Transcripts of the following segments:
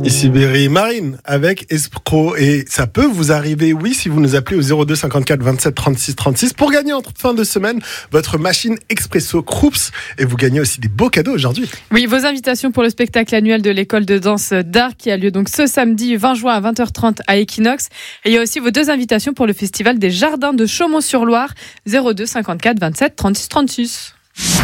Ici Berry Marine avec Espro et ça peut vous arriver, oui, si vous nous appelez au 02 54 27 36 36 pour gagner en fin de semaine votre machine Expresso Krups et vous gagnez aussi des beaux cadeaux aujourd'hui. Oui, vos invitations pour le spectacle annuel de l'école de danse d'art qui a lieu donc ce samedi 20 juin à 20h30 à Equinox. Et il y a aussi vos deux invitations pour le festival des Jardins de Chaumont-sur-Loire 02 54 27 36 36.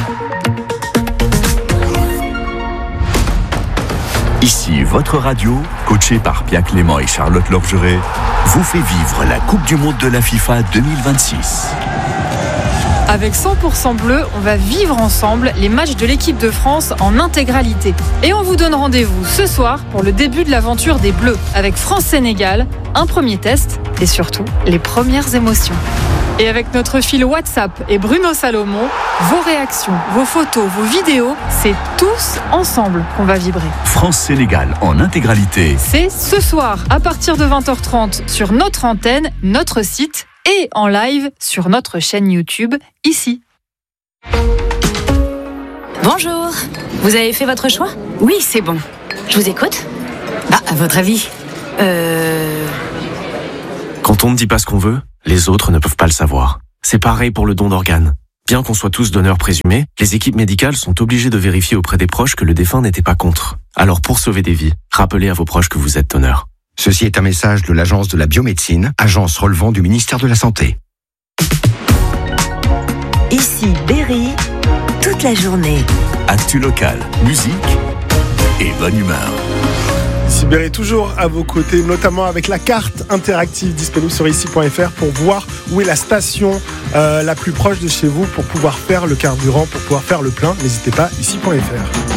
Ici, votre radio, coachée par Pia Clément et Charlotte Lorgeret, vous fait vivre la Coupe du Monde de la FIFA 2026. Avec 100% bleu, on va vivre ensemble les matchs de l'équipe de France en intégralité. Et on vous donne rendez-vous ce soir pour le début de l'aventure des Bleus, avec France-Sénégal, un premier test et surtout les premières émotions. Et avec notre fil WhatsApp et Bruno Salomon, vos réactions, vos photos, vos vidéos, c'est tous ensemble qu'on va vibrer. France-Sénégal en intégralité. C'est ce soir à partir de 20h30 sur notre antenne, notre site et en live sur notre chaîne YouTube, ici. Bonjour, vous avez fait votre choix ? Oui, c'est bon. Je vous écoute. À votre avis Quand on ne dit pas ce qu'on veut, les autres ne peuvent pas le savoir. C'est pareil pour le don d'organes. Bien qu'on soit tous donneurs présumés, les équipes médicales sont obligées de vérifier auprès des proches que le défunt n'était pas contre. Alors pour sauver des vies, rappelez à vos proches que vous êtes donneur. Ceci est un message de l'Agence de la biomédecine, agence relevant du ministère de la Santé. Ici Berry, toute la journée. Actu local, musique et bonne humeur. Ici Berry toujours à vos côtés, notamment avec la carte interactive disponible sur ici.fr pour voir où est la station la plus proche de chez vous pour pouvoir faire le carburant, pour pouvoir faire le plein. N'hésitez pas, ici.fr.